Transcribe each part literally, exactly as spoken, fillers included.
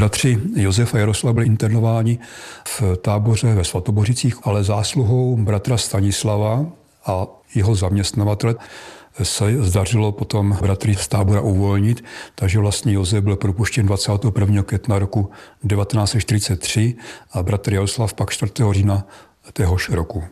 Bratři Josef a Jaroslav byli internováni v táboře ve Svatobořicích, ale zásluhou bratra Stanislava a jeho zaměstnavatele se zdařilo potom bratry z tábora uvolnit, takže vlastně Josef byl propuštěn dvacátého prvního května roku devatenáct set čtyřicet tři a bratr Jaroslav pak čtvrtého října téhož roku.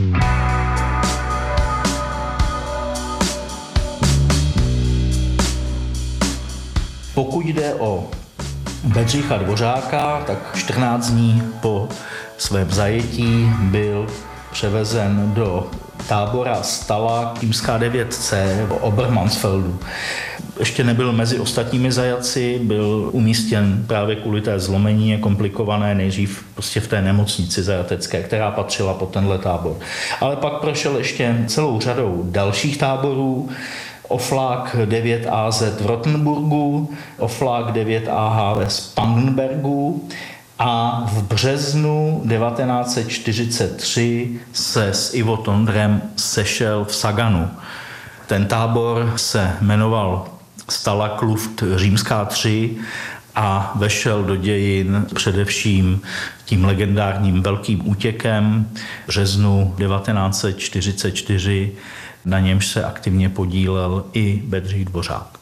Pokud jde o Bedřicha Dvořáka, tak čtrnáct dní po svém zajetí byl převezen do tábora Stala Kímská devět C v Obermansfeldu. Ještě nebyl mezi ostatními zajatci, byl umístěn právě kvůli té zlomení a komplikované nejdřív prostě v té nemocnici zajatecké, která patřila pod tenhle tábor. Ale pak prošel ještě celou řadou dalších táborů, Oflák devět A Z v Rottenburgu, Oflák devět A H ve Spangenbergu a v březnu devatenáct set čtyřicet tři se s Ivo Tondrem sešel v Saganu. Ten tábor se jmenoval Stala Kluft Římská tři a vešel do dějin především tím legendárním velkým útěkem v březnu devatenáct set čtyřicet čtyři, na němž se aktivně podílel i Bedřich Dvořák.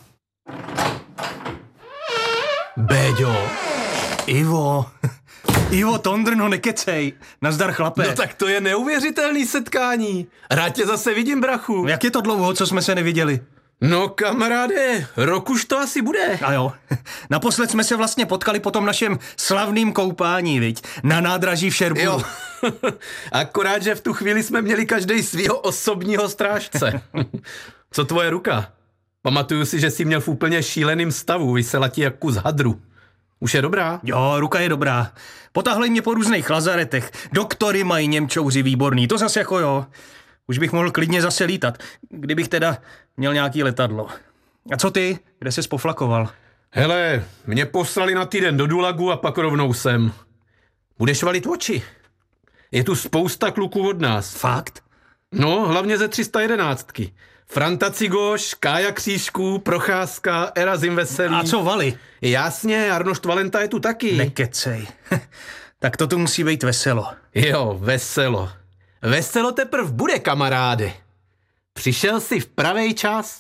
Béďo, Ivo, Ivo Tondr, no nekecej, nazdar chlape. No tak to je neuvěřitelný setkání. Rád tě zase vidím, brachu. Jak je to dlouho, co jsme se neviděli? No kamaráde, rok už to asi bude. A jo, naposled jsme se vlastně potkali po tom našem slavným koupání, viď, na nádraží v Šerburu. Jo, akorát, že v tu chvíli jsme měli každej svýho osobního strážce. Co tvoje ruka? Pamatuju si, že jsi měl v úplně šíleným stavu, vysela ti jak kus hadru. Už je dobrá? Jo, ruka je dobrá. Potáhli mě po různých lazaretech. Doktory mají Němčouři výborný, to zase jako jo. Už bych mohl klidně zase lítat, kdybych teda měl nějaký letadlo. A co ty? Kde ses poflakoval? Hele, mě poslali na týden do Dulagu a pak rovnou sem. Budeš valit oči. Je tu spousta kluků od nás. Fakt? No, hlavně ze tři sta jedenáctky. Franta Cigoš, Kája Křížků, Procházka, Erazim Veselý. A co Vali? Jasně, Arnošt Valenta je tu taky. Nekecej. Tak to tu musí být veselo. Jo, veselo. Veselo teprv bude, kamaráde. Přišel jsi v pravej čas.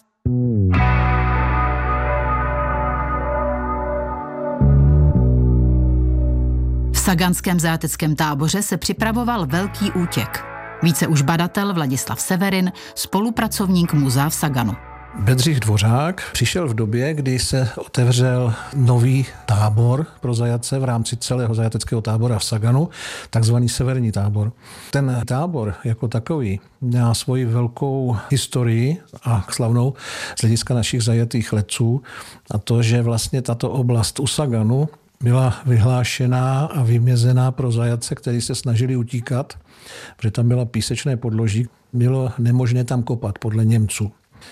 V saganském zajateckém táboře se připravoval velký útěk. Více už badatel Vladislav Severin, spolupracovník muzea v Saganu. Bedřich Dvořák přišel v době, kdy se otevřel nový tábor pro zajatce v rámci celého zajateckého tábora v Saganu, takzvaný severní tábor. Ten tábor jako takový má svoji velkou historii a slavnou z hlediska našich zajatých letců a to, že vlastně tato oblast u Saganu byla vyhlášená a vymězená pro zajatce, kteří se snažili utíkat, protože tam byla písečné podloží, bylo nemožné tam kopat podle Němců.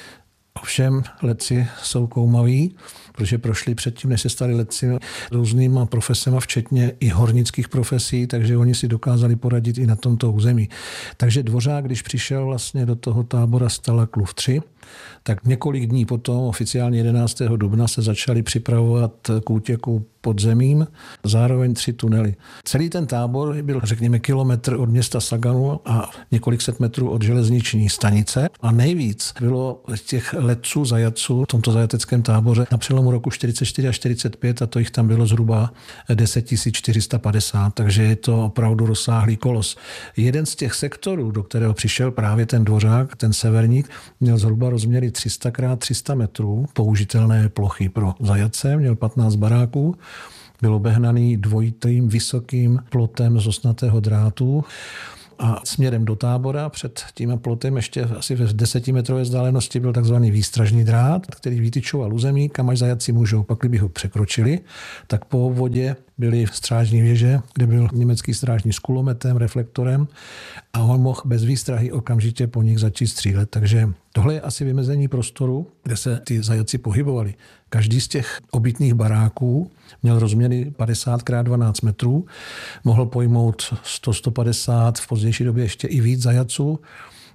Ovšem letci jsou koumaví, protože prošli předtím, než se stali letci různýma profesema, včetně i hornických profesí, takže oni si dokázali poradit i na tomto území. Takže Dvořák, když přišel vlastně do toho tábora Stala Kluft tři, tak několik dní potom, oficiálně jedenáctého dubna, se začali připravovat k útěku podzemím, zároveň tři tunely. Celý ten tábor byl, řekněme, kilometr od města Saganu a několik set metrů od železniční stanice a nejvíc bylo těch letců, zajatců v tomto zajateckém táboře na přelomu roku čtyřicet čtyři a čtyřicet pět a to jich tam bylo zhruba deset tisíc čtyři sta padesát, takže je to opravdu rozsáhlý kolos. Jeden z těch sektorů, do kterého přišel právě ten Dvořák, ten severník, měl zhruba rozměry tři sta krát tři sta metrů, použitelné plochy pro zajatce, měl patnáct baráků, byl obehnaný dvojitým vysokým plotem z osnatého drátu a směrem do tábora před tím plotem ještě asi ve desetimetrové vzdálenosti byl takzvaný výstražný drát, který vytyčoval území, kam až zajatci můžou. Pak, kdyby ho překročili, tak po obvodě byly strážní věže, kde byl německý strážní s kulometem, reflektorem a on mohl bez výstrahy okamžitě po nich začít střílet. Takže tohle je asi vymezení prostoru, kde se ty zajatci pohybovali. Každý z těch obytných baráků měl rozměry padesát krát dvanáct metrů, mohl pojmout sto až sto padesát, v pozdější době ještě i víc zajatců,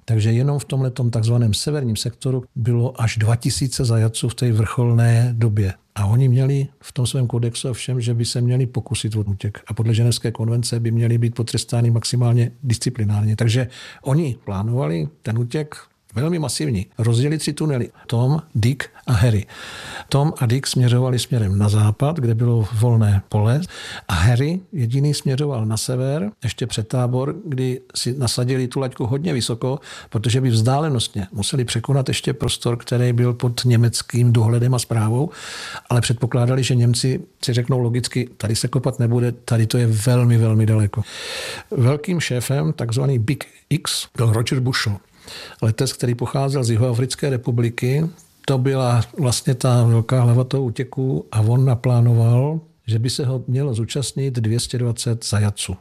Takže jenom v tomhletom takzvaném severním sektoru bylo až dva tisíce zajatců v té vrcholné době. A oni měli v tom svém kodexu všem, že by se měli pokusit o útěk. A podle Ženevské konvence by měli být potrestáni maximálně disciplinárně. Takže oni plánovali ten útěk velmi masivní. Rozdělili tři tunely. Tom, Dick a Harry. Tom a Dick směřovali směrem na západ, kde bylo volné pole. A Harry jediný směřoval na sever, ještě před tábor, kdy si nasadili tu laťku hodně vysoko, protože by vzdálenostně museli překonat ještě prostor, který byl pod německým dohledem a správou, ale předpokládali, že Němci si řeknou logicky, tady se kopat nebude, tady to je velmi, velmi daleko. Velkým šéfem, takzvaný Big X, byl Roger Bushel. Letec, který pocházel z Jihoafrické republiky, to byla vlastně ta velká hlava toho útěku a on naplánoval, že by se ho mělo zúčastnit dvě stě dvacet zajatců.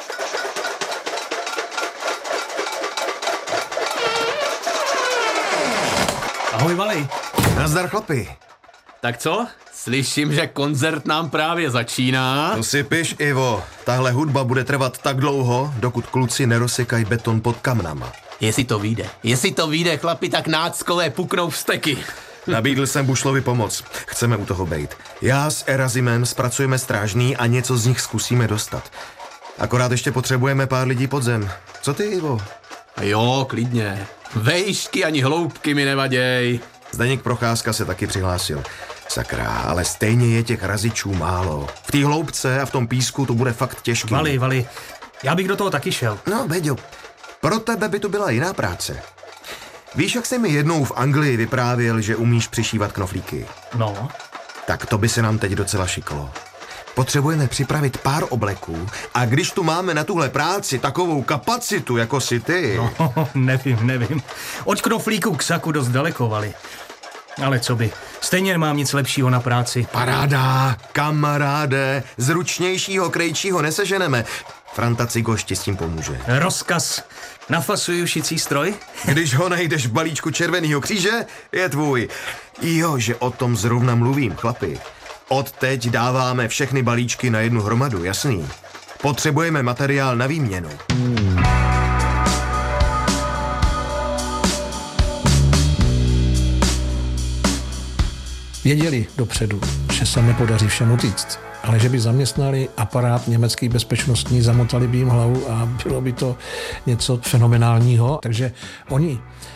Ahoj, Vali. Nazdar, chlapi. Tak co? Slyším, že koncert nám právě začíná. To si piš, Ivo. Tahle hudba bude trvat tak dlouho, dokud kluci nerozsekají beton pod kamnama. Jestli to vyjde, jestli to vyjde, chlapi, tak náckové puknou vsteky. Nabídl jsem Bušlovi pomoc. Chceme u toho bejt. Já s Erazimem zpracujeme strážný a něco z nich zkusíme dostat. Akorát ještě potřebujeme pár lidí pod zem. Co ty, Ivo? A jo, klidně. Vejšky ani hloubky mi nevaděj. Zdeněk Procházka se taky přihlásil. Sakra, ale stejně je těch razičů málo. V té hloubce a v tom písku to bude fakt těžký. Vali, Vali, já bych do toho taky šel. No, Beďo, pro tebe by to byla jiná práce. Víš, jak jsi mi jednou v Anglii vyprávěl, že umíš přišívat knoflíky? No. Tak to by se nám teď docela šiklo. Potřebujeme připravit pár obleků a když tu máme na tuhle práci takovou kapacitu, jako si ty... No, nevím, nevím. Od knoflíku k saku dost daleko, Vali. Ale co by, stejně nemám nic lepšího na práci. Paráda, kamaráde, zručnějšího krejčího neseženeme. Franta Cigošti s tím pomůže. Rozkaz. Nafasuju šicí stroj? Když ho najdeš v balíčku Červeného kříže, je tvůj. Jo, že o tom zrovna mluvím, chlapi. Odteď dáváme všechny balíčky na jednu hromadu, jasný. Potřebujeme materiál na výměnu. Věděli dopředu, že se nepodaří všem utíct, ale že by zaměstnali aparát německý bezpečnostní, zamotali by jim hlavu a bylo by to něco fenomenálního. Takže oni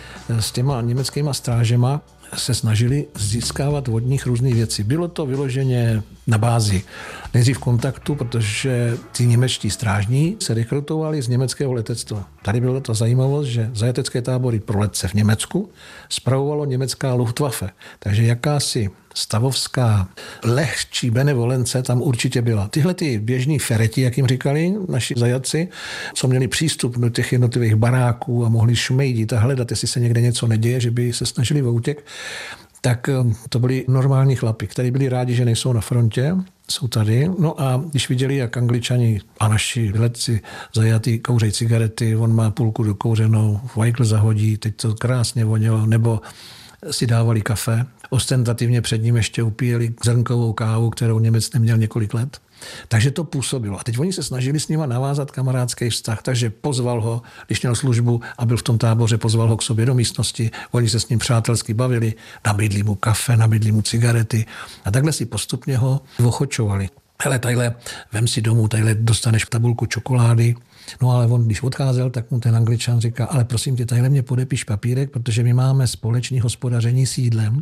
s těma německýma strážema se snažili získávat od nich různé věci. Bylo to vyloženě na bázi nejdřív kontaktu, protože ty němečtí strážní se rekrutovali z německého letectva. Tady byla ta zajímavost, že zajatecké tábory pro letce v Německu spravovalo německá Luftwaffe. Takže jakási stavovská lehčí benevolence tam určitě byla. Tyhle ty běžní fereti, jak jim říkali naši zajatci, co měli přístup do těch jednotlivých baráků a mohli šmejdit a hledat, jestli se někde něco neděje, že by se snažili o útěk, tak to byli normální chlapi, kteří byli rádi, že nejsou na frontě, jsou tady. No a když viděli, jak Angličani a naši letci zajatý kouřejí cigarety, on má půlku dokouřenou, Weigl zahodí, teď to krásně vonělo, nebo si dávali kafe. Ostentativně před ním ještě upíjeli zrnkovou kávu, kterou Němec neměl několik let. Takže to působilo. A teď oni se snažili s nima navázat kamarádský vztah, takže pozval ho, když měl službu a byl v tom táboře, pozval ho k sobě do místnosti, oni se s ním přátelsky bavili, nabídli mu kafe, nabídli mu cigarety a takhle si postupně ho ochočovali. Hele, tadyhle, vem si domů, tadyhle dostaneš tabulku čokolády. No ale on, když odcházel, tak mu ten Angličan říká, ale prosím tě, tadyhle mě podepiš papírek, protože my máme společný hospodaření s jídlem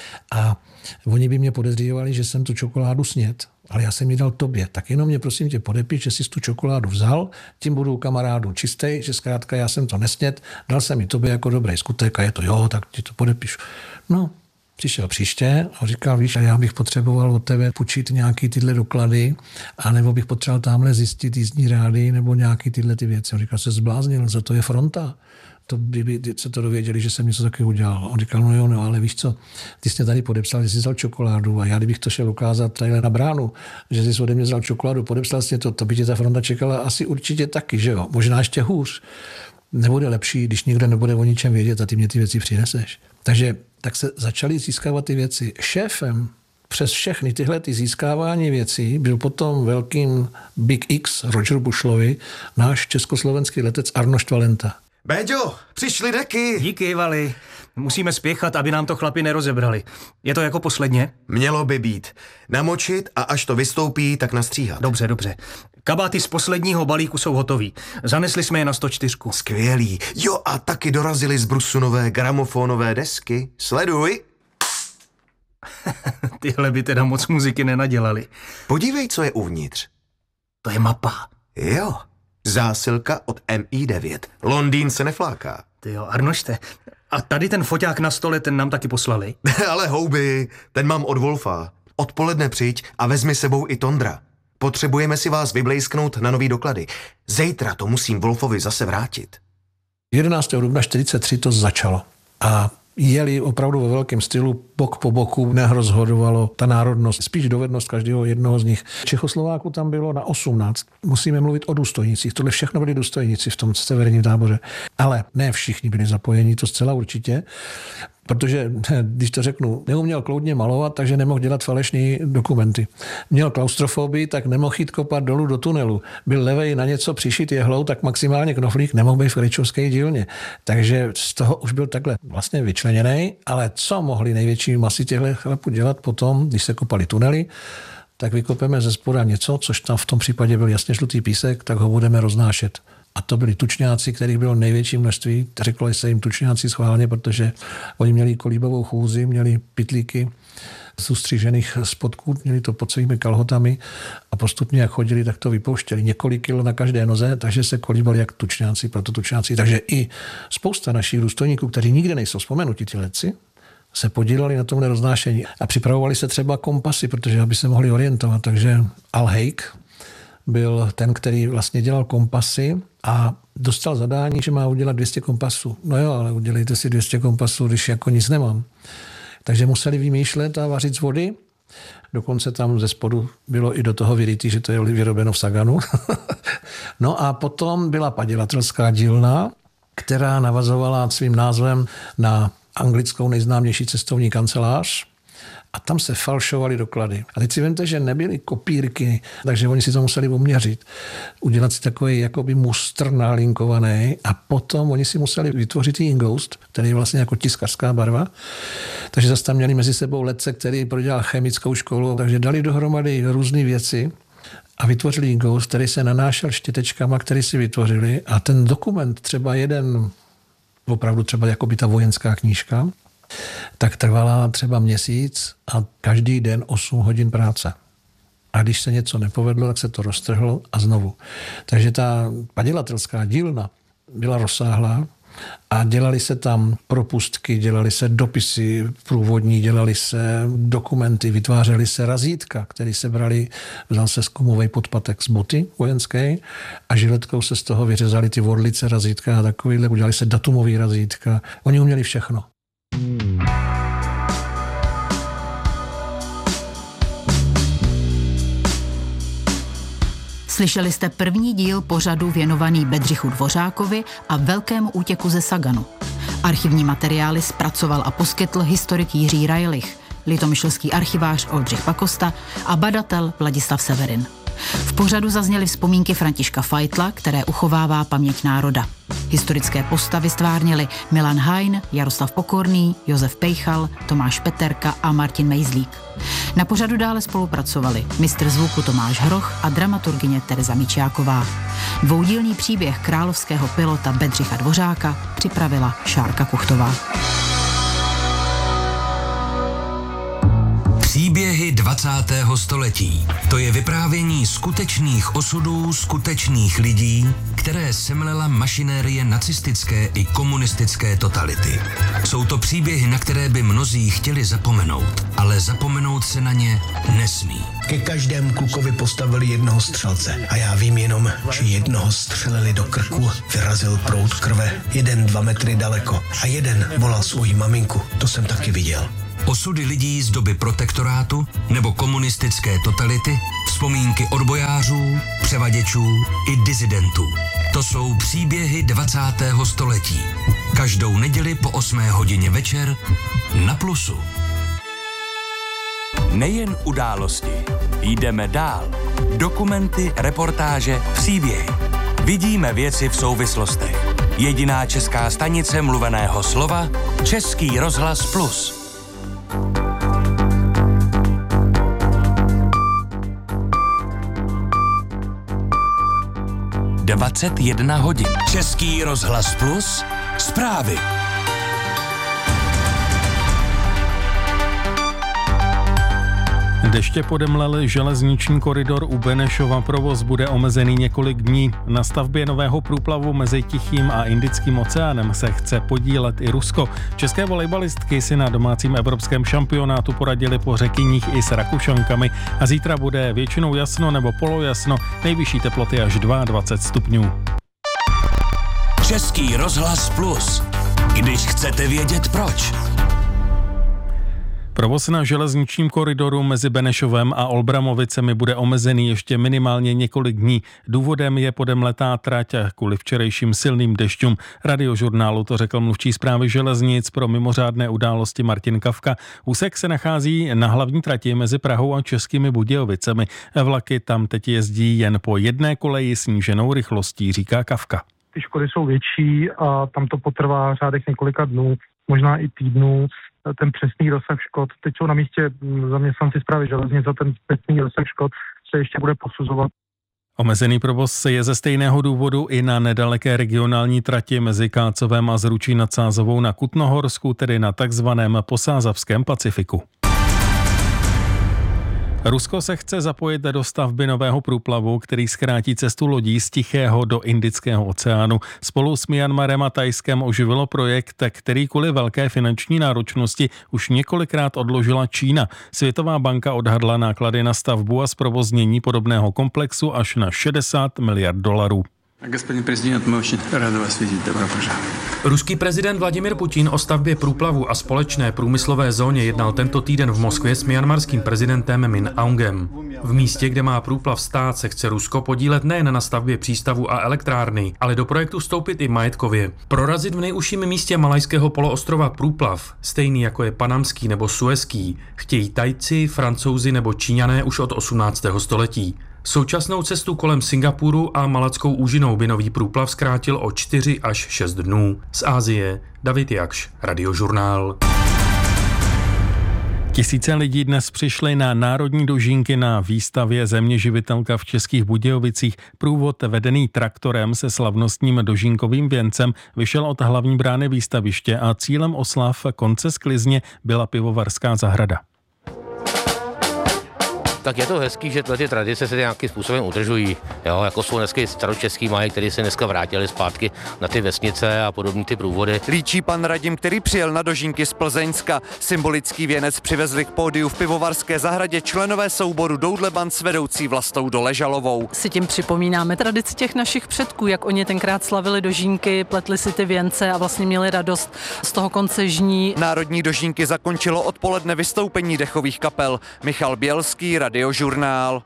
a oni by mě podezřívali, že jsem tu čokoládu sněd, ale já jsem ji dal tobě. Tak jenom mě prosím tě podepiš, že jsi tu čokoládu vzal, tím budu kamarádu čistej, že zkrátka já jsem to nesněd, dal jsem ji tobě jako dobrý skutek a je to jo, tak ti to podepíšu. No, přišel příště a říkal, víš, já bych potřeboval od tebe půjčit nějaký tyhle doklady, anebo bych potřeboval tamhle zjistit jízdní řády nebo nějaký tyhle ty věci. On říkal, se zbláznil, za to je fronta. To kdyby se to dověděli, že jsem něco takového udělal. On říkal, no jo, no, ale víš co, ty jsi tady podepsal, že jsi vzal čokoládu a já kdybych to šel ukázat tadyhle na bránu, že jsi ode mě vzal čokoládu, podepsal jsi to, to by tě ta fronta čekala asi určitě taky, že jo, možná ještě hůř. Nebude lepší, když nikdo nebude o ničem vědět a ty mě ty věci přineseš. Takže tak se začaly získávat ty věci. Šéfem přes všechny tyhle ty získávání věcí byl potom velkým Big X Roger Bushlovi náš československý letec Arnošt Valenta. Béďo, přišly deky. Díky, Vali. Musíme spěchat, aby nám to chlapi nerozebrali. Je to jako posledně? Mělo by být. Namočit a až to vystoupí, tak nastříhat. Dobře, dobře. Kabáty z posledního balíku jsou hotový. Zanesli jsme je na sto čtyři. Skvělý. Jo, a taky dorazily z Brusu nové gramofonové desky. Sleduj. Tyhle by teda moc muziky nenadělali. Podívej, co je uvnitř. To je mapa. Jo, zásilka od M I devět. Londýn se nefláká. Tyjo, Arnošte, a tady ten foťák na stole, ten nám taky poslali? Ale houby, ten mám od Wolfa. Odpoledne přijď a vezmi sebou i Tondra. Potřebujeme si vás vyblejsknout na nový doklady. Zítra to musím Wolfovi zase vrátit. jedenáctého dubna čtyřicet tři to začalo. A jeli opravdu ve velkém stylu, bok po boku, nerozhodovalo ta národnost, spíš dovednost každého jednoho z nich. Čechoslováků tam bylo na osmnáct. Musíme mluvit o důstojnicích. Tohle všechno byli důstojníci v tom severním táboře. Ale ne všichni byli zapojeni, to zcela určitě. Protože, když to řeknu, neuměl kloudně malovat, takže nemohl dělat falešné dokumenty. Měl klaustrofobii, tak nemohl jít kopat dolů do tunelu. Byl levej na něco přišit jehlou, tak maximálně knoflík nemohl být v krejčovské dílně. Takže z toho už byl takhle vlastně vyčleněný, ale co mohli největší masy těchto chlapů dělat potom, když se kopali tunely, tak vykopeme ze spoda něco, což tam v tom případě byl jasně žlutý písek, tak ho budeme roznášet. A to byli tučňáci, kterých bylo největší množství. Řeklo se jim tučňáci schválně, protože oni měli kolíbovou chůzi, měli pytlíky z ustřížených spodků, měli to pod svými kalhotami a postupně, jak chodili, tak to vypouštěli. Několik kilo na každé noze, takže se kolíbali jak tučňáci, proto tučňáci. Takže i spousta našich důstojníků, kteří nikde nejsou vzpomenuti, ti letci, se podíleli na tomhle roznášení a připravovali se třeba kompasy, protože aby se mohli orientovat. Takže Al Haig byl ten, který vlastně dělal kompasy a dostal zadání, že má udělat dvě stě kompasů. No jo, ale udělejte si dvě stě kompasů, když jako nic nemám. Takže museli vymýšlet a vařit z vody. Dokonce tam ze spodu bylo i do toho vyrytý, že to je vyrobeno v Saganu. No a potom byla padělatelská dílna, která navazovala svým názvem na anglickou nejznámější cestovní kancelář. A tam se falšovaly doklady. A teď si vemte, že nebyly kopírky, takže oni si to museli uměřit. Udělat si takový jakoby mustr nalinkovaný a potom oni si museli vytvořit i ingoust, který je vlastně jako tiskařská barva. Takže zase tam měli mezi sebou letce, který prodělal chemickou školu, takže dali dohromady různé věci a vytvořili ingoust, který se nanášel štětečkama, který si vytvořili. A ten dokument, třeba jeden, opravdu třeba jako by ta vojenská knížka, tak trvala třeba měsíc a každý den osm hodin práce. A když se něco nepovedlo, tak se to roztrhlo a znovu. Takže ta padělatelská dílna byla rozsáhlá a dělali se tam propustky, dělali se dopisy průvodní, dělali se dokumenty, vytvářely se razítka, které se brali, vzal se skumovej podpatek z boty vojenské a žiletkou se z toho vyřezali ty orlice razítka a takovýhle, udělali se datumový razítka. Oni uměli všechno. Slyšeli jste první díl pořadu věnovaný Bedřichu Dvořákovi a velkému útěku ze Saganu. Archivní materiály zpracoval a poskytl historik Jiří Rajlich, litomyšlský archivář Oldřich Pakosta a badatel Vladislav Severin. V pořadu zazněly vzpomínky Františka Fajtla, které uchovává paměť národa. Historické postavy stvárnili Milan Hajn, Jaroslav Pokorný, Josef Pejchal, Tomáš Peterka a Martin Mejzlík. Na pořadu dále spolupracovali mistr zvuku Tomáš Hroch a dramaturgyně Tereza Mičiáková. Dvoudílný příběh královského pilota Bedřicha Dvořáka připravila Šárka Kuchtová. Příběhy dvacátého století. To je vyprávění skutečných osudů skutečných lidí, které semlela mašinérie nacistické i komunistické totality. Jsou to příběhy, na které by mnozí chtěli zapomenout, ale zapomenout se na ně nesmí. Ke každému klukovi postavili jednoho střelce a já vím jenom, že jednoho střelili do krku, vyrazil proud krve, jeden dva metry daleko a jeden volal svoji maminku, to jsem taky viděl. Osudy lidí z doby protektorátu nebo komunistické totality, vzpomínky odbojářů, převaděčů i disidentů. To jsou příběhy dvacátého století. Každou neděli po osmé hodině večer na Plusu. Nejen události, jdeme dál. Dokumenty, reportáže, příběhy. Vidíme věci v souvislostech. Jediná česká stanice mluveného slova Český rozhlas Plus. dvacet jedna hodin. Český rozhlas Plus. Zprávy. Deště podemlely železniční koridor u Benešova, provoz bude omezený několik dní. Na stavbě nového průplavu mezi Tichým a Indickým oceánem se chce podílet i Rusko. České volejbalistky si na domácím evropském šampionátu poradili po Řekyních i s Rakušankami a zítra bude většinou jasno nebo polojasno, nejvyšší teploty až dvacet dva stupňů. Český rozhlas Plus. Když chcete vědět proč. Provoz na železničním koridoru mezi Benešovem a Olbramovicemi bude omezený ještě minimálně několik dní. Důvodem je podemletá trať a kvůli včerejším silným dešťům. Radiožurnálu to řekl mluvčí správy železnic pro mimořádné události Martin Kafka. Úsek se nachází na hlavní trati mezi Prahou a Českými Budějovicemi. Vlaky tam teď jezdí jen po jedné koleji sníženou rychlostí, říká Kafka. Ty škody jsou větší a tam to potrvá řádech několika dnů, možná i týdnů. Ten přesný rozsah škod, teď jsou na místě zaměstnanci správy železnic a ten přesný rozsah škod se ještě bude posuzovat. Omezený provoz je ze stejného důvodu i na nedaleké regionální trati mezi Kácovem a Zručí nad Sázovou na Kutnohorsku, tedy na takzvaném posázavském Pacifiku. Rusko se chce zapojit do stavby nového průplavu, který zkrátí cestu lodí z Tichého do Indického oceánu. Spolu s Myanmarem a Thajskem oživilo projekt, který kvůli velké finanční náročnosti už několikrát odložila Čína. Světová banka odhadla náklady na stavbu a zprovoznění podobného komplexu až na šedesát miliard dolarů. Господин президент, мы очень рады вас видеть. Добро пожаловать. Ruský prezident Vladimir Putin o stavbě průplavu a společné průmyslové zóně jednal tento týden v Moskvě s myanmarským prezidentem Min Aungem. V místě, kde má průplav stát, se chce Rusko podílet nejen na stavbě přístavu a elektrárny, ale do projektu vstoupit i majetkově. Prorazit v nejužším místě malajského poloostrova průplav, stejný jako je panamský nebo suezký, chtějí Tajci, Francouzi nebo Číňané už od osmnáctého století. Současnou cestu kolem Singapuru a Malackou úžinou by nový průplav zkrátil o čtyři až šest dnů. Z Asie David Jakš, Radiožurnál. Tisíce lidí dnes přišli na národní dožínky na výstavě Země živitelka v Českých Budějovicích. Průvod vedený traktorem se slavnostním dožínkovým věncem vyšel od hlavní brány výstaviště a cílem oslav konce sklizně byla pivovarská zahrada. Tak je to hezký, že ty tradice se nějakým způsobem udržují. Jo, jako jsou dneska staročeský mají, který se dneska vrátili zpátky na ty vesnice a podobné ty průvody. Líčí pan Radim, který přijel na dožínky z Plzeňska. Symbolický věnec přivezli k pódiu v pivovarské zahradě členové souboru Doudleban s vedoucí Vlastou Doležalovou. Si tím připomínáme tradici těch našich předků, jak oni tenkrát slavili dožínky, pletli si ty věnce a vlastně měli radost z toho konce žní. Národní dožínky zakončilo odpoledne vystoupení dechových kapel. Michal Bělský, Radiožurnál.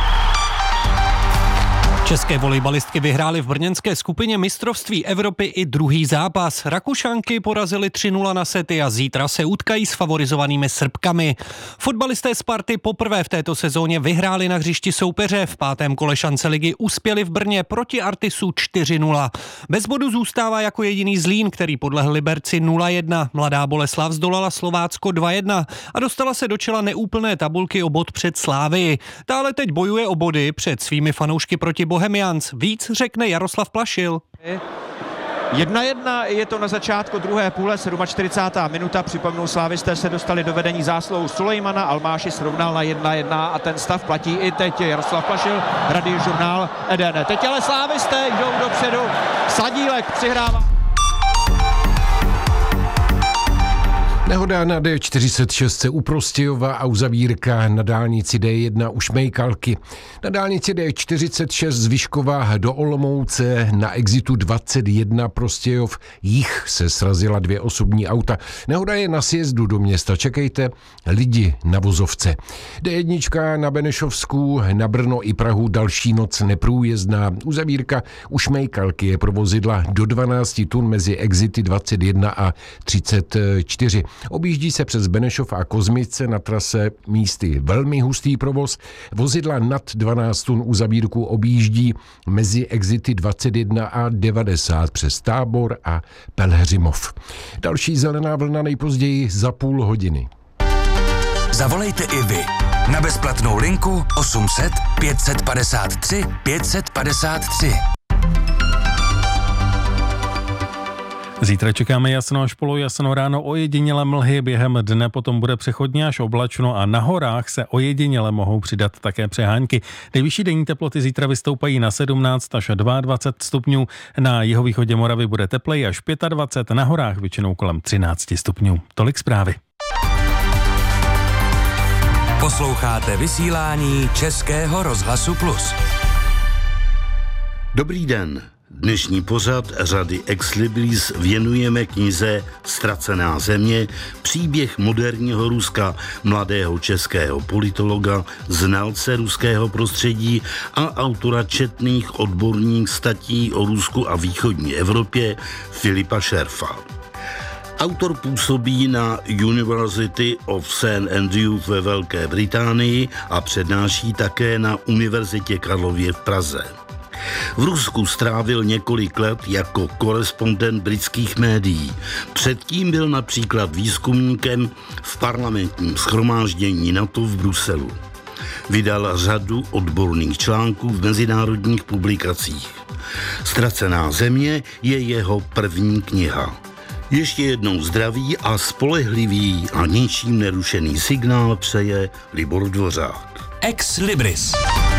České volejbalistky vyhrály v brněnské skupině mistrovství Evropy i druhý zápas. Rakušanky porazily tři nula na sety a zítra se utkají s favorizovanými Srbkami. Fotbalisté Sparty poprvé v této sezóně vyhráli na hřišti soupeře. V pátém kole šance ligy uspěli v Brně proti Artisu čtyři nula. Bez bodu zůstává jako jediný Zlín, který podlehl Liberci nula jedna. Mladá Boleslav zdolala Slovácko dva jedna a dostala se do čela neúplné tabulky o bod před Slávii. Dále teď bojuje o body před svými fanoušky proti Bohemians. Víc řekne Jaroslav Plašil. Jedna jedna je to na začátku druhé půle, čtyřicátá sedmá minuta. Připomnou, slávisté se dostali do vedení zásluhou Sulejmana, Almáši srovnal na jedna jedna a ten stav platí i teď. Jaroslav Plašil, Radiožurnál Eden. Teď ale slávisté jdou dopředu, Sadílek přihrává. Nehoda na D čtyřicet šest u Prostějova a uzavírka na dálnici D jedna u Šmejkalky. Na dálnici D čtyřicet šest z Vyškova do Olomouce na exitu dvacet jedna Prostějov jich se srazila dvě osobní auta. Nehoda je na sjezdu do města. Čekejte lidi na vozovce. D jedna na Benešovsku, na Brno i Prahu další noc neprůjezdná. Uzavírka u Šmejkalky je pro vozidla do dvanáct tun mezi exity dvacet jedna a třicet čtyři. Objíždí se přes Benešov a Kozmice, na trase místy velmi hustý provoz. Vozidla nad dvanáct tun uzavírku objíždí mezi exity dvacet jedna a devadesát přes Tábor a Pelhřimov. Další zelená vlna nejpozději za půl hodiny. Zavolejte i vy na bezplatnou linku osm set pět padesát tři pět padesát tři. Zítra čekáme jasno až polojasno, ráno ojedinělé mlhy, během dne potom bude přechodně až oblačno a na horách se ojediněle mohou přidat také přehánky. Nejvyšší denní teploty zítra vystoupají na sedmnáct až dvacet dva stupňů, na jihovýchodě Moravy bude tepleji až dvacet pět, na horách většinou kolem třináct stupňů. Tolik zprávy. Posloucháte vysílání Českého rozhlasu Plus. Dobrý den. Dnešní pořad řady Ex Libris věnujeme knize Ztracená země, příběh moderního Ruska, mladého českého politologa, znalce ruského prostředí a autora četných odborných statí o Rusku a východní Evropě Filipa Šerfa. Autor působí na University of Saint Andrews ve Velké Británii a přednáší také na Univerzitě Karlově v Praze. V Rusku strávil několik let jako korespondent britských médií. Předtím byl například výzkumníkem v parlamentním shromáždění NATO v Bruselu. Vydal řadu odborných článků v mezinárodních publikacích. Ztracená země je jeho první kniha. Ještě jednou zdraví a spolehlivý a ničím nerušený signál přeje Libor Dvořák. Ex Libris.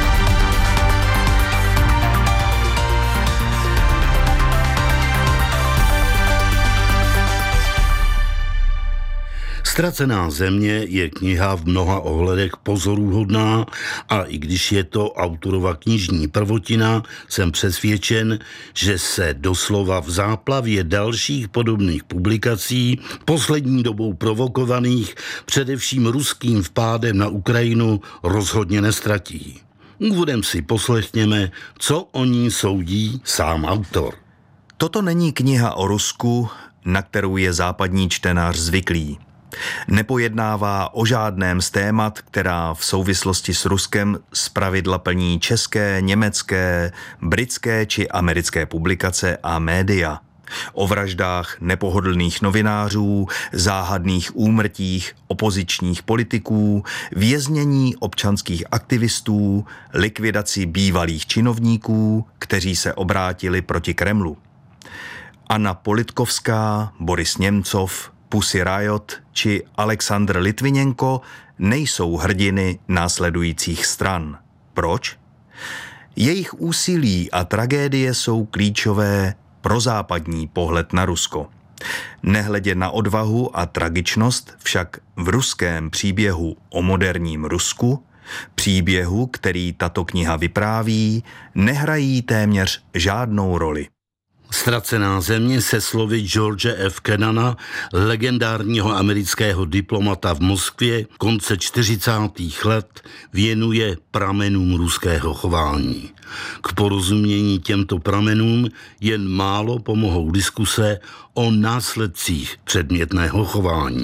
Ztracená země je kniha v mnoha ohledech pozoruhodná a i když je to autorova knižní prvotina, jsem přesvědčen, že se doslova v záplavě dalších podobných publikací, poslední dobou provokovaných především ruským vpádem na Ukrajinu, rozhodně nestratí. Úvodem si poslechněme, co o ní soudí sám autor. Toto není kniha o Rusku, na kterou je západní čtenář zvyklý. Nepojednává o žádném z témat, která v souvislosti s Ruskem zpravidla plní české, německé, britské či americké publikace a média. O vraždách nepohodlných novinářů, záhadných úmrtích opozičních politiků, věznění občanských aktivistů, likvidaci bývalých činovníků, kteří se obrátili proti Kremlu. Anna Politkovská, Boris Němcov, Pussy Riot či Aleksandr Litvinenko nejsou hrdiny následujících stran. Proč? Jejich úsilí a tragédie jsou klíčové pro západní pohled na Rusko. Nehledě na odvahu a tragičnost však v ruském příběhu o moderním Rusku, příběhu, který tato kniha vypráví, nehrají téměř žádnou roli. Ztracená země se slovy George F. Kennana, legendárního amerického diplomata v Moskvě konce čtyřicátých let, věnuje pramenům ruského chování. K porozumění těmto pramenům jen málo pomohou diskuse o následcích předmětného chování.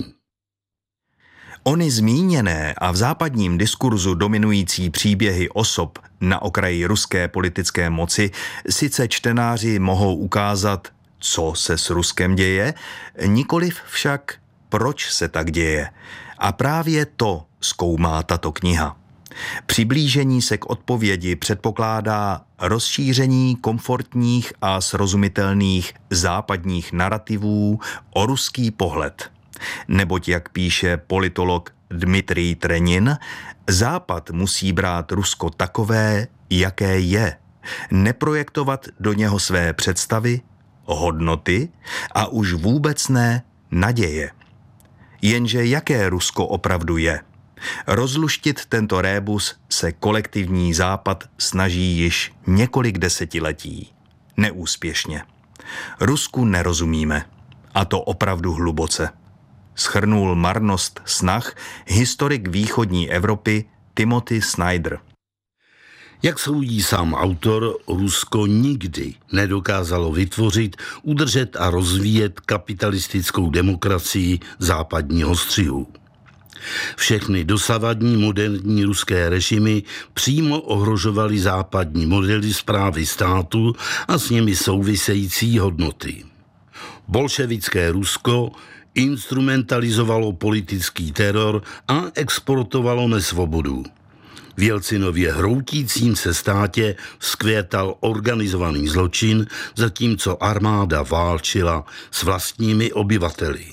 Ony zmíněné a v západním diskurzu dominující příběhy osob na okraji ruské politické moci sice čtenáři mohou ukázat, co se s Ruskem děje, nikoliv však, proč se tak děje. A právě to zkoumá tato kniha. Přiblížení se k odpovědi předpokládá rozšíření komfortních a srozumitelných západních narrativů o ruský pohled. Neboť, jak píše politolog Dmitrij Trenin, Západ musí brát Rusko takové, jaké je, neprojektovat do něho své představy, hodnoty a už vůbec ne naděje. Jenže jaké Rusko opravdu je? Rozluštit tento rébus se kolektivní Západ snaží již několik desetiletí. Neúspěšně. Rusku nerozumíme. A to opravdu hluboce. Shrnul marnost snah historik východní Evropy Timothy Snyder. Jak soudí sám autor, Rusko nikdy nedokázalo vytvořit, udržet a rozvíjet kapitalistickou demokracii západního střihu. Všechny dosavadní moderní ruské režimy přímo ohrožovaly západní modely správy státu a s nimi související hodnoty. Bolševické Rusko instrumentalizovalo politický teror a exportovalo nesvobodu. V Jelcinově hroutícím se státě vzkvětal organizovaný zločin, zatímco armáda válčila s vlastními obyvateli.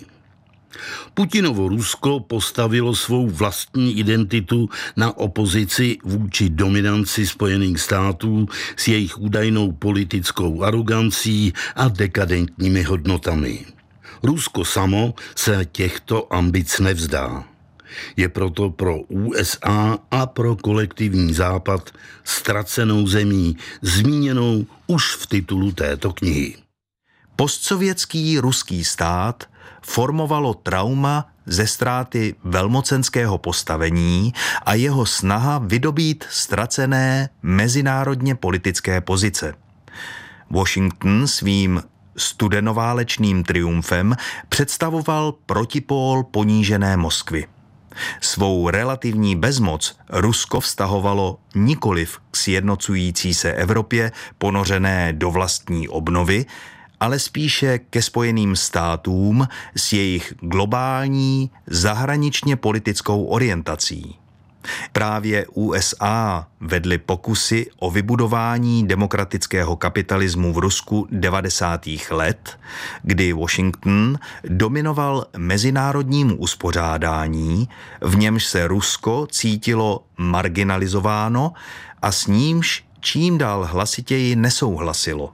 Putinovo Rusko postavilo svou vlastní identitu na opozici vůči dominanci Spojených států s jejich údajnou politickou arogancí a dekadentními hodnotami. Rusko samo se těchto ambic nevzdá. Je proto pro U S A a pro kolektivní západ ztracenou zemí, zmíněnou už v titulu této knihy. Postsovětský ruský stát formovalo trauma ze ztráty velmocenského postavení a jeho snaha vydobít ztracené mezinárodně politické pozice. Washington svým studenoválečným triumfem představoval protipól ponížené Moskvy. Svou relativní bezmoc Rusko vztahovalo nikoliv k sjednocující se Evropě ponořené do vlastní obnovy, ale spíše ke Spojeným státům s jejich globální zahraničně politickou orientací. Právě U S A vedly pokusy o vybudování demokratického kapitalismu v Rusku devadesátých let, kdy Washington dominoval mezinárodnímu uspořádání, v němž se Rusko cítilo marginalizováno a s nímž čím dál hlasitěji nesouhlasilo.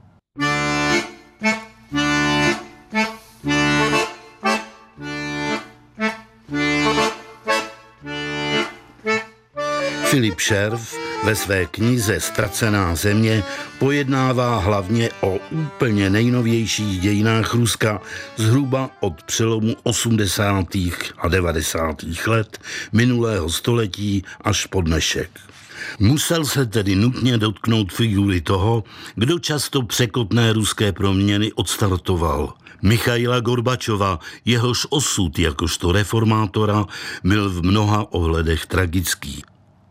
Filip Šerf ve své knize Ztracená země pojednává hlavně o úplně nejnovějších dějinách Ruska zhruba od přelomu osmdesátých a devadesátých let minulého století až po dnešek. Musel se tedy nutně dotknout figury toho, kdo často překotné ruské proměny odstartoval. Michaila Gorbačova, jehož osud jakožto reformátora byl v mnoha ohledech tragický.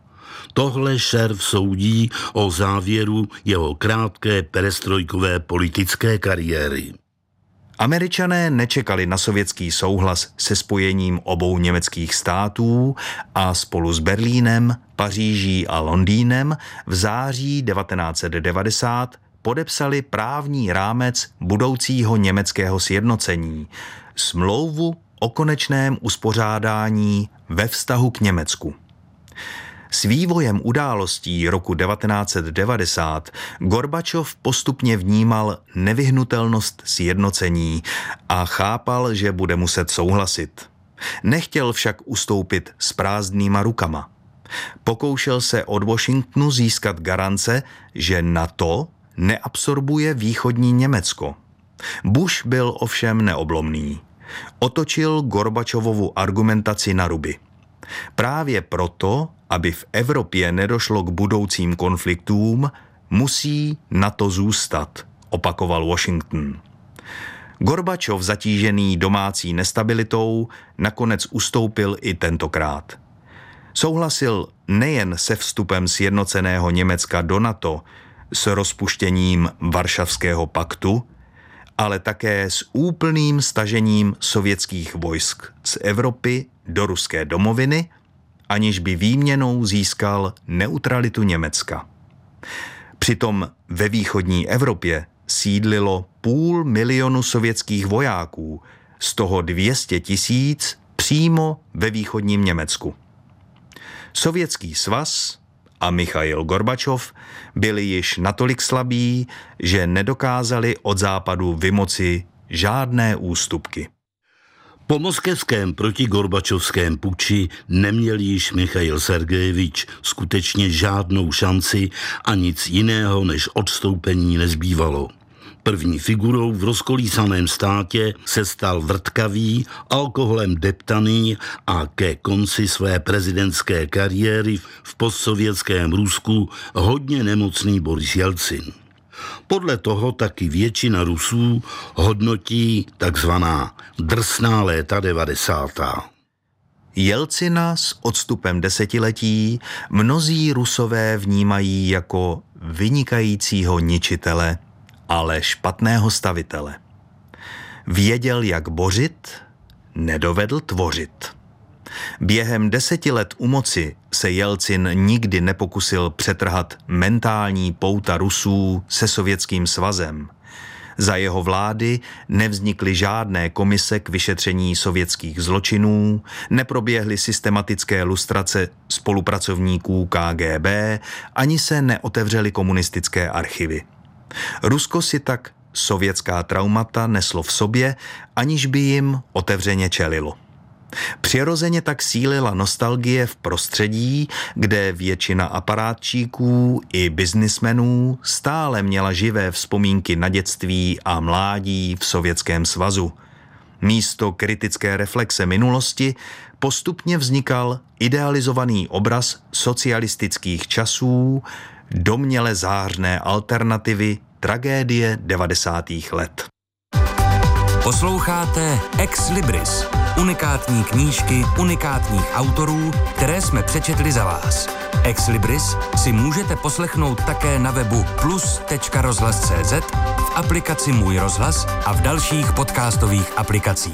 Tohle Šerf soudí o závěru jeho krátké perestrojkové politické kariéry. Američané nečekali na sovětský souhlas se spojením obou německých států a spolu s Berlínem, Paříží a Londýnem v září devatenáct set devadesát podepsali právní rámec budoucího německého sjednocení, smlouvu o konečném uspořádání ve vztahu k Německu. S vývojem událostí roku devatenáct set devadesát Gorbačov postupně vnímal nevyhnutelnost sjednocení a chápal, že bude muset souhlasit. Nechtěl však ustoupit s prázdnýma rukama. Pokoušel se od Washingtonu získat garance, že NATO neabsorbuje východní Německo. Bush byl ovšem neoblomný. Otočil Gorbačovovu argumentaci na ruby. Právě proto, aby v Evropě nedošlo k budoucím konfliktům, musí NATO zůstat, opakoval Washington. Gorbačov, zatížený domácí nestabilitou, nakonec ustoupil i tentokrát. Souhlasil nejen se vstupem sjednoceného Německa do NATO, s rozpuštěním Varšavského paktu, ale také s úplným stažením sovětských vojsk z Evropy do ruské domoviny, aniž by výměnou získal neutralitu Německa. Přitom ve východní Evropě sídlilo půl milionu sovětských vojáků, z toho dvě stě tisíc přímo ve východním Německu. Sovětský svaz a Michail Gorbačov byli již natolik slabí, že nedokázali od západu vymoci žádné ústupky. Po moskevském protigorbačovském puči neměl již Michail Sergejevič skutečně žádnou šanci a nic jiného než odstoupení nezbývalo. První figurou v rozkolísaném státě se stal vrtkavý, alkoholem deptaný a ke konci své prezidentské kariéry v postsovětském Rusku hodně nemocný Boris Jelcin. Podle toho taky většina Rusů hodnotí takzvaná drsná léta devadesátá. Jelcina s odstupem desetiletí mnozí Rusové vnímají jako vynikajícího ničitele, ale špatného stavitele. Věděl, jak bořit, nedovedl tvořit. Během deseti let u moci se Jelcin nikdy nepokusil přetrhat mentální pouta Rusů se Sovětským svazem. Za jeho vlády nevznikly žádné komise k vyšetření sovětských zločinů, neproběhly systematické lustrace spolupracovníků K G B, ani se neotevřely komunistické archivy. Rusko si tak sovětská traumata neslo v sobě, aniž by jim otevřeně čelilo. Přirozeně tak sílila nostalgie v prostředí, kde většina aparátčíků i biznismenů stále měla živé vzpomínky na dětství a mládí v Sovětském svazu. Místo kritické reflexe minulosti postupně vznikal idealizovaný obraz socialistických časů, domněle zářné alternativy tragédie devadesátých let. Posloucháte Ex Libris, unikátní knížky unikátních autorů, které jsme přečetli za vás. Ex Libris si můžete poslechnout také na webu plus tečka rozhlas tečka cé zet, v aplikaci Můj rozhlas a v dalších podcastových aplikacích.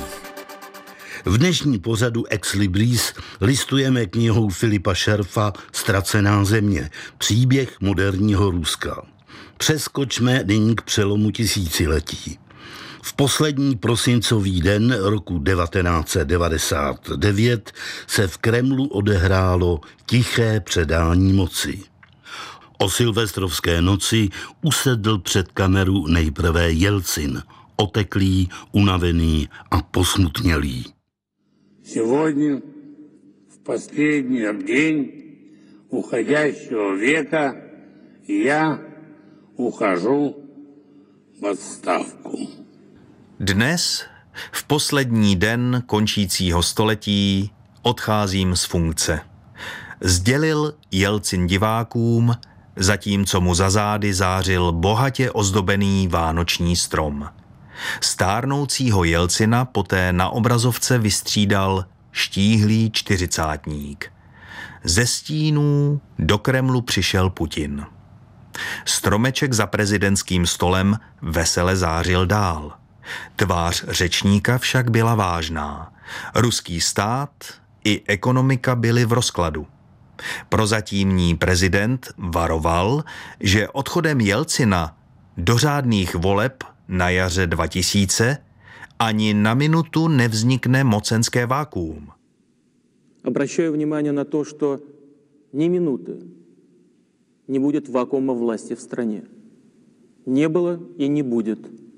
V dnešní pořadu Ex Libris listujeme knihou Filipa Šerfa Ztracená země, příběh moderního Ruska. Přeskočme nyní k přelomu tisíciletí. V poslední prosincový den roku devatenáct set devadesát devět se v Kremlu odehrálo tiché předání moci. O silvestrovské noci usedl před kameru nejprve Jelcin, oteklý, unavený a posmutnělý. Сегодня, в последний день уходящего века, я ухожу в отставку. Dnes, v poslední den končícího století, odcházím z funkce. Sdělil Jelcin divákům, zatímco mu za zády zářil bohatě ozdobený vánoční strom. Stárnoucího Jelcina poté na obrazovce vystřídal štíhlý čtyřicátník. Ze stínů do Kremlu přišel Putin. Stromeček za prezidentským stolem vesele zářil dál. Tvář řečníka však byla vážná. Ruský stát i ekonomika byly v rozkladu. Prozatímní prezident varoval, že odchodem Jelcina do řádných voleb na jaře dva tisíce ani na minutu nevznikne mocenské vákuum. Обращаю внимание на то, что ни минуты не будет вакуума власти в стране. Не было и не будет.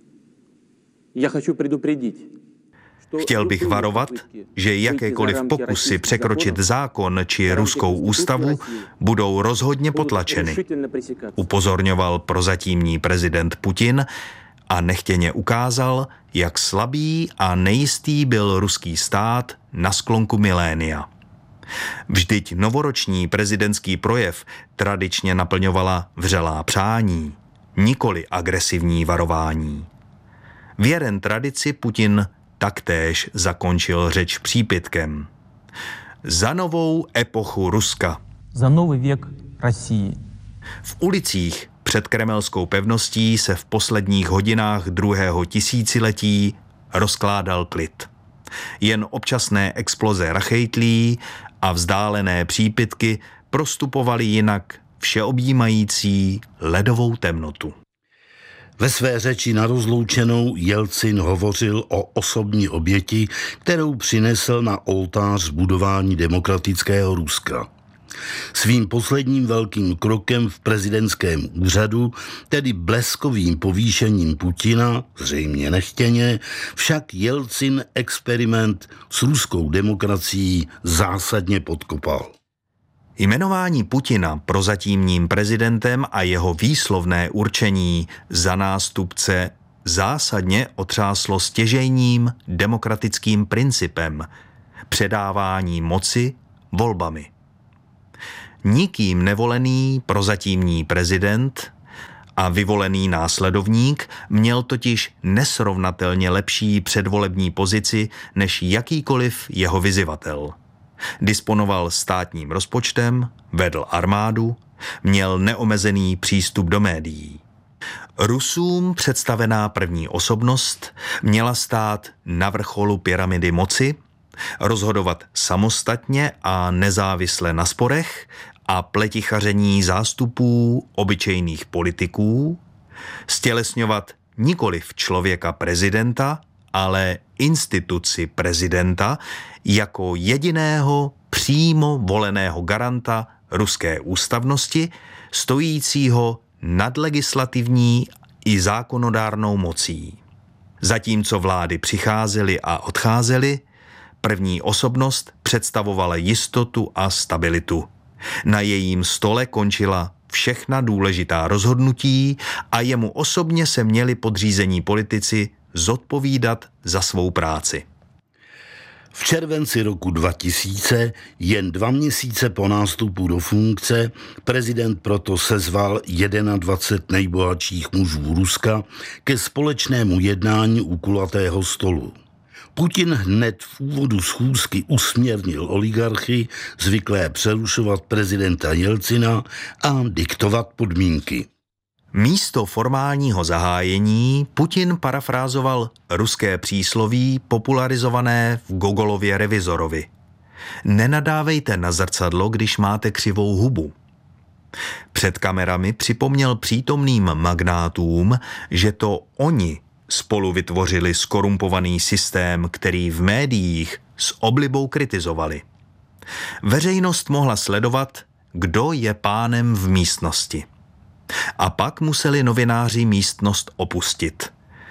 Я хочу предупредить. Chtěl bych varovat, že jakékoliv pokusy překročit zákon či ruskou ústavu budou rozhodně potlačeny. Upozorňoval prozatímní prezident Putin a nechtěně ukázal, jak slabý a nejistý byl ruský stát na sklonku milénia. Vždyť novoroční prezidentský projev tradičně naplňovala vřelá přání, nikoli agresivní varování. Věren tradici Putin taktéž zakončil řeč přípitkem. Za novou epochu Ruska. Za nový věk Rusii. V ulicích před kremelskou pevností se v posledních hodinách druhého tisíciletí rozkládal klid. Jen občasné exploze rachejtlí a vzdálené přípitky prostupovaly jinak všeobjímající ledovou temnotu. Ve své řeči na rozloučenou Jelcin hovořil o osobní oběti, kterou přinesl na oltář budování demokratického Ruska. Svým posledním velkým krokem v prezidentském úřadu, tedy bleskovým povýšením Putina, zřejmě nechtěně, však Jelcin experiment s ruskou demokracií zásadně podkopal. Jmenování Putina prozatímním prezidentem a jeho výslovné určení za nástupce zásadně otřáslo stěžejním demokratickým principem předávání moci volbami. Nikým nevolený prozatímní prezident a vyvolený následovník měl totiž nesrovnatelně lepší předvolební pozici než jakýkoliv jeho vyzyvatel. Disponoval státním rozpočtem, vedl armádu, měl neomezený přístup do médií. Rusům představená první osobnost měla stát na vrcholu pyramidy moci, rozhodovat samostatně a nezávisle na sporech a pletichaření zástupů obyčejných politiků, stělesňovat nikoliv člověka prezidenta, ale instituci prezidenta jako jediného přímo voleného garanta ruské ústavnosti, stojícího nad legislativní i zákonodárnou mocí. Zatímco vlády přicházely a odcházely, první osobnost představovala jistotu a stabilitu. Na jejím stole končila všechna důležitá rozhodnutí a jemu osobně se měli podřízení politici zodpovídat za svou práci. V červenci roku dva tisíce, jen dva měsíce po nástupu do funkce, prezident proto sezval dvacet jedna nejbohatších mužů Ruska ke společnému jednání u kulatého stolu. Putin hned v úvodu schůzky usměrnil oligarchy, zvyklé přerušovat prezidenta Jelcina a diktovat podmínky. Místo formálního zahájení Putin parafrázoval ruské přísloví popularizované v Gogolově Revizorovi. Nenadávejte na zrcadlo, když máte křivou hubu. Před kamerami připomněl přítomným magnátům, že to oni spolu vytvořili skorumpovaný systém, který v médiích s oblibou kritizovali. Veřejnost mohla sledovat, kdo je pánem v místnosti. A pak museli novináři místnost opustit.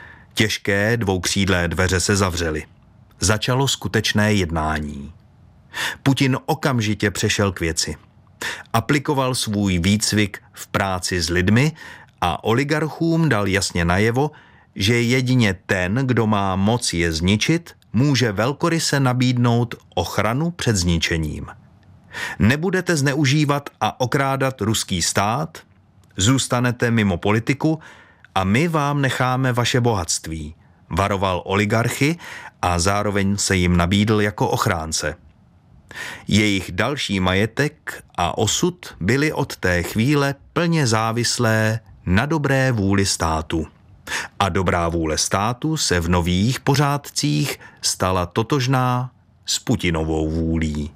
Těžké dvoukřídlé dveře se zavřely. Začalo skutečné jednání. Putin okamžitě přešel k věci. Aplikoval svůj výcvik v práci s lidmi a oligarchům dal jasně najevo, že jedině ten, kdo má moc je zničit, může velkoryse nabídnout ochranu před zničením. Nebudete zneužívat a okrádat ruský stát, zůstanete mimo politiku a my vám necháme vaše bohatství, varoval oligarchy a zároveň se jim nabídl jako ochránce. Jejich další majetek a osud byly od té chvíle plně závislé na dobré vůli státu. A dobrá vůle státu se v nových pořádcích stala totožná s Putinovou vůlí.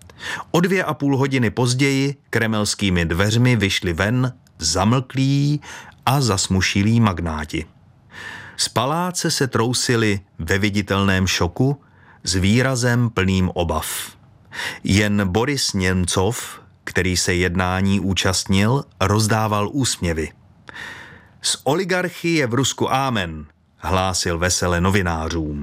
O dvě a půl hodiny později kremelskými dveřmi vyšli ven zamlklí a zasmušilí magnáti. Z paláce se trousili ve viditelném šoku s výrazem plným obav. Jen Boris Němcov, který se jednání účastnil, rozdával úsměvy. Z oligarchy je v Rusku ámen, hlásil vesele novinářům.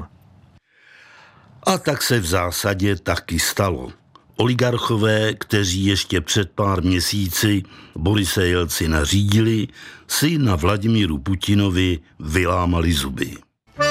A tak se v zásadě taky stalo. Oligarchové, kteří ještě před pár měsíci Borise Jelcina řídili, si na Vladimíru Putinovi vylámali zuby.